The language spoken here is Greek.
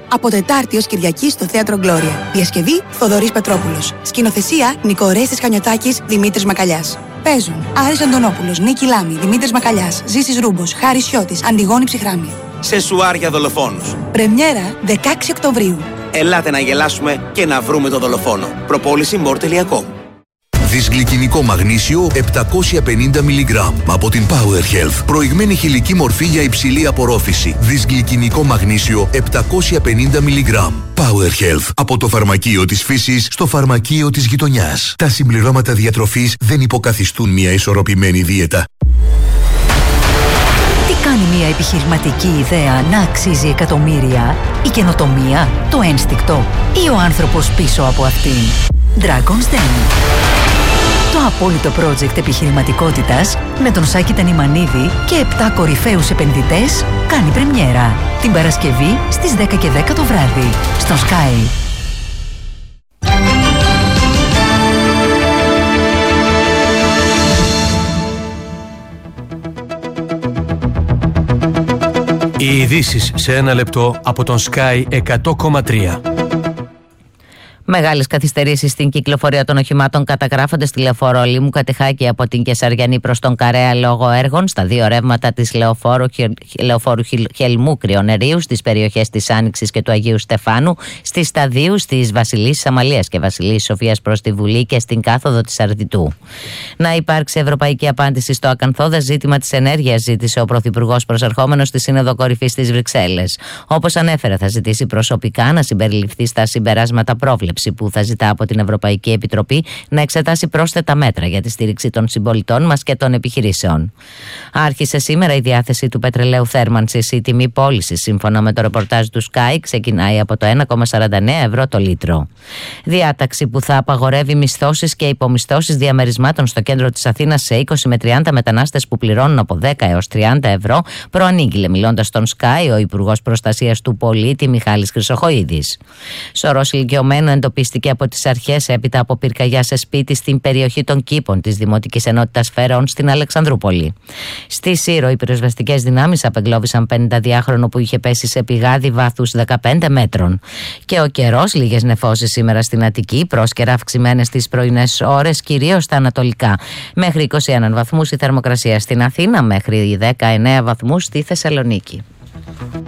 Από Τετάρτη ως Κυριακή στο Θέατρο Γκλώρια. Διασκευή Θοδωρής Πετρόπουλος. Σκηνοθεσία Νικορέστης Χανιωτάκης, Δημήτρης Μακαλιάς. Παίζουν Άρης Αντωνόπουλος, Νίκη Λάμη, Δημήτρης Μακαλιάς, Ζήσης Ρούμπος, Χάρης Σιώτης, Αντιγόνη Ψυχράμη. Σεσουάρ για δολοφόνους. Πρεμιέρα 16 Οκτωβρίου. Ελάτε να γελάσουμε και να βρούμε τον δολοφόνο. Προπόληση more.com. Δυσγλυκινικό μαγνήσιο 750 mg από την Power Health. Προηγμένη χηλική μορφή για υψηλή απορρόφηση. Δυσγλυκινικό μαγνήσιο 750 mg. Power Health. Από το φαρμακείο της φύσης στο φαρμακείο της γειτονιάς. Τα συμπληρώματα διατροφής δεν υποκαθιστούν μια ισορροπημένη δίαιτα. Τι κάνει μια επιχειρηματική ιδέα να αξίζει εκατομμύρια? Η καινοτομία, το ένστικτο ή ο άνθρωπος πίσω από αυτήν? Dragon's Den. Το απόλυτο project επιχειρηματικότητας με τον Σάκη Τανιμανίδη και 7 κορυφαίους επενδυτές κάνει πρεμιέρα την Παρασκευή στις 10:10 το βράδυ στο Sky. Οι ειδήσεις σε ένα λεπτό από τον Sky 100,3. Μεγάλες καθυστερήσεις στην κυκλοφορία των οχημάτων καταγράφονται στη λεωφόρο Λίμου Κατηχάκη από την Κεσαριανή προς τον Καρέα λόγω έργων στα δύο ρεύματα της λεωφόρου Χελμού Κρυονερίου στις περιοχές της Άνοιξης και του Αγίου Στεφάνου, στις σταδίους της Βασιλής Αμαλίας και Βασιλής Σοφίας προς τη Βουλή και στην κάθοδο της Αρδιτού. Να υπάρξει ευρωπαϊκή απάντηση στο ακανθώδες ζήτημα της ενέργειας, ζήτησε ο Πρωθυπουργός προσερχόμενος στη Σύνοδο Κορυφής στις Βρυξέλλες. Όπως ανέφερε, θα ζητήσει προσωπικά να συμπεριληφθεί στα συμπεράσματα πρόβλεψη που θα ζητά από την Ευρωπαϊκή Επιτροπή να εξετάσει πρόσθετα μέτρα για τη στήριξη των συμπολιτών μας και των επιχειρήσεων. Άρχισε σήμερα η διάθεση του πετρελαίου θέρμανσης. Η τιμή πώλησης, σύμφωνα με το ρεπορτάζ του Sky, ξεκινάει από το 1,49 ευρώ το λίτρο. Διάταξη που θα απαγορεύει μισθώσεις και υπομισθώσεις διαμερισμάτων στο κέντρο της Αθήνας σε 20 με 30 μετανάστες που πληρώνουν από 10 έως 30 ευρώ, προανήγγειλε μιλώντας στον Sky ο Υπουργός Προστασίας του Πολίτη Μιχάλης Χρυσοχοΐδης. Σωρός ηλικιωμένου εντοπίστηκε από τις αρχές έπειτα από πυρκαγιά σε σπίτι στην περιοχή των Κήπων της Δημοτικής Ενότητας Φερών στην Αλεξανδρούπολη. Στη Σύρο, οι πυροσβεστικές δυνάμεις απεγκλώβησαν 52χρονο που είχε πέσει σε πηγάδι βάθους 15 μέτρων. Και ο καιρός, λίγες νεφώσεις σήμερα στην Αττική, πρόσκαιρα αυξημένες στις πρωινές ώρες, κυρίως στα ανατολικά. Μέχρι 21 βαθμούς η θερμοκρασία στην Αθήνα, μέχρι 19 βαθμούς στη Θεσσαλονίκη.